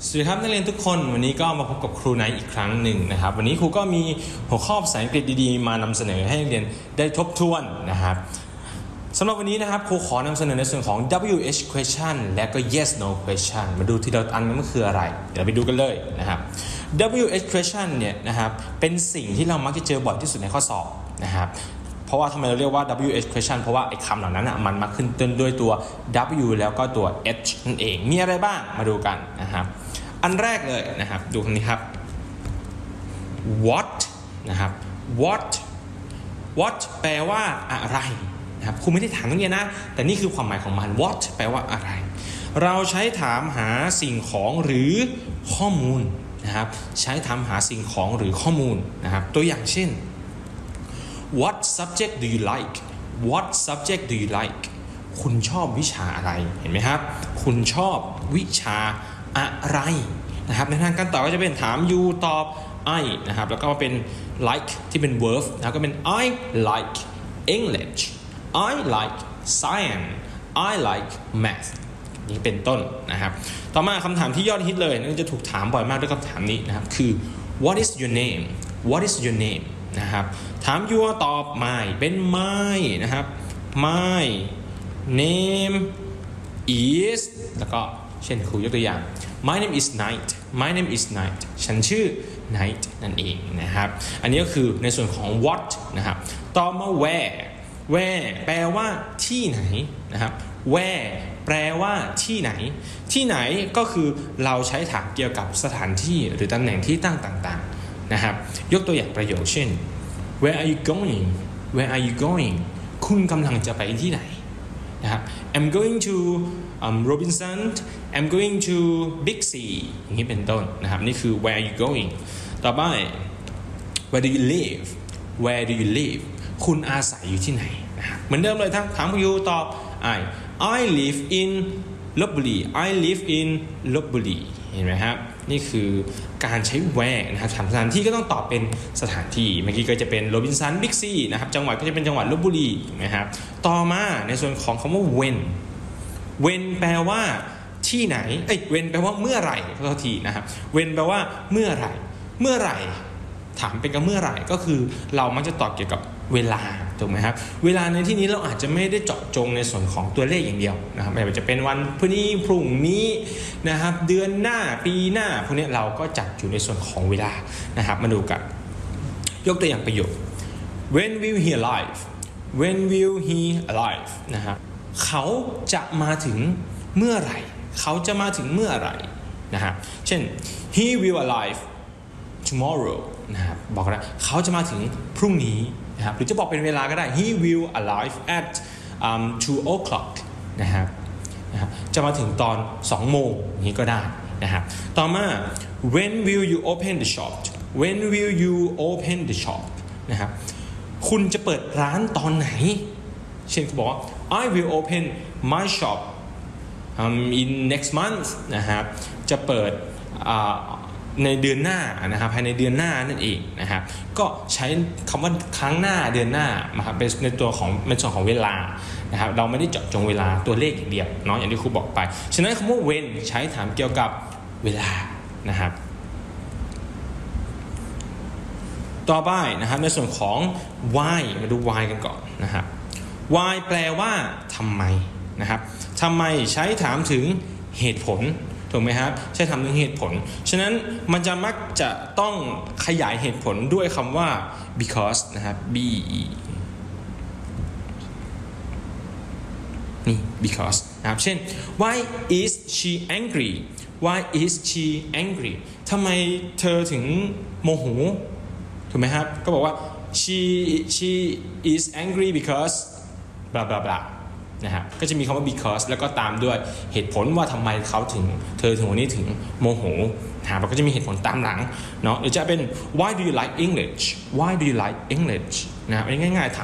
สวัสดีครับนักเรียนทุกคนวันนี้ก็มาพบกับครูไนท์อีกครั้งหนึ่งนะครับวันนี้ครูก็มีหัวข้อภาษาอังกฤษดีๆมานำเสนอให้นักเรียนได้ทบทวนนะครับสำหรับวันนี้นะครับครูขอนำเสนอในส่วนของ WH question และก็ yes no question มาดูทีละอันนั้นมันคืออะไรเดี๋ยวไปดูกันเลยนะครับ WH question เนี่ยนะครับเป็นสิ่งที่เรามักจะเจอบ่อยที่สุดในข้อสอบนะครับเพราะว่าทำไมเราเรียกว่า WH question เพราะว่าไอ้คำเหล่านั้นมันมาขึ้นต้นด้วยตัว W แล้วก็ตัว H นั่นเองมีอะไรบ้างมาดูกันนะครับอันแรกเลยนะครับดูคำนี้ครับ what นะครับ what แปลว่าอะไรนะครับครูไม่ได้ถามนักเรียนนะแต่นี่คือความหมายของมัน what แปลว่าอะไรเราใช้ถามหาสิ่งของหรือข้อมูลนะครับใช้ถามหาสิ่งของหรือข้อมูลนะครับตัวอย่างเช่นWhat subject do you like? What subject do you like? คุณชอบวิชาอะไรเห็นไหมครับคุณชอบวิชาอะไรนะครับในทางการตอบก็จะเป็นถาม you ตอบ I นะครับแล้วก็เป็น like ที่เป็น verb แล้วก็เป็น I like English I like science I like math นี่เป็นต้นนะครับต่อมาคำถามที่ยอดฮิตเลยนั่นจะถูกถามบ่อยมากด้วยคำถามนี้นะครับคือ What is your name? What is your name?นะครับถาม your ตอบ my เป็น my นะครับ my name is แล้วก็เช่นครูยกตัวอย่าง my name is Night my name is Night ฉันชื่อ Night นั่นเองนะครับอันนี้ก็คือในส่วนของ what นะครับต่อมา where แปลว่าที่ไหนนะครับ where แปลว่าที่ไหนที่ไหนก็คือเราใช้ถามเกี่ยวกับสถานที่หรือตำแหน่งที่ตั้งต่างๆนะครับยกตัวอย่างประโยคเช่น Where are you going Where are you going คุณกำลังจะไปที่ไหนนะครับ I'm going to Robinson I'm going to Big C อย่างนี้เป็นต้นนะครับนี่คือ Where are you going ต่อไป Where do you live Where do you live คุณอาศัยอยู่ที่ไหนนะครับเหมือนเดิมเลยถามyouตอบ I live in ลพบุรี I live in ลพบุรีเห็นไหมครับนี่คือการใช้ where นะครับถามสถานที่ก็ต้องตอบเป็นสถานที่เมื่อกี้ก็จะเป็นโรบินสันบิ๊กซีนะครับจังหวัดก็จะเป็นจังหวัดลพบุรีถูกไหมครับต่อมาในส่วนของคำว่า when แปลว่าที่ไหนwhenแปลว่าเมื่อไหร่ขอโทษทีนะครับ when แปลว่าเมื่อไหร่ถามเป็นกับเมื่อไหร่ก็คือเรามักจะตอบเกี่ยวกับเวลาถูกไหมครับเวลาในที่นี้เราอาจจะไม่ได้เจาะจงในส่วนของตัวเลขอย่างเดียวนะครับไม่ว่าจะเป็นวันพรุ่งนี้นะครับเดือนหน้าปีหน้าพวกนี้เราก็จัดอยู่ในส่วนของเวลานะครับมาดูกันยกตัวอย่างประโยค When will he arrive When will he arrive นะครับเขาจะมาถึงเมื่อไหร่เขาจะมาถึงเมื่อไหร่นะครับเช่น he will arrive tomorrow นะครับบอกนะเขาจะมาถึงพรุ่งนี้นะครับหรือจะบอกเป็นเวลาก็ได้ he will arrive at 2 o'clock นะครับจะมาถึงตอน2 โมงนี้ก็ได้นะครับต่อมา when will you open the shop when will you open the shop นะครับคุณจะเปิดร้านตอนไหนเช่นเขาบอกว่า I will open my shop in next month นะครับจะเปิดในเดือนหน้านะครับภายในเดือนหน้านั่นเองนะครับก็ใช้คำว่าครั้งหน้าเดือนหน้านะครับเป็นในตัวของเป็นส่วนของเวลานะครับเราไม่ได้เจาะจงเวลาตัวเลขอย่างเดียวเนาะอย่างที่ครูบอกไปฉะนั้นคำว่า when ใช้ถามเกี่ยวกับเวลานะครับต่อไปนะครับในส่วนของ why มาดู why กันก่อนนะครับ why แปลว่าทำไมนะครับทำไมใช้ถามถึงเหตุผลถูกไหมครับใช้ถามถึงเหตุผลฉะนั้นมันจะมักจะต้องขยายเหตุผลด้วยคำว่า because นะครับ b e นี่ because นะครับเช่น why is she angry why is she angry ทำไมเธอถึงโมโหถูกไหมครับก็บอกว่า she is angry because blah blah blah นะครับก็จะมีคำว่า because แล้วก็ตามด้วยเหตุผลว่าทำไมเธอถึงวันนี้ถึงโมโหนะครับเราก็จะมีเหตุผลตามหลังเนาะหรือจะเป็น why do you like English why do you like English นะครับง่ายๆถาม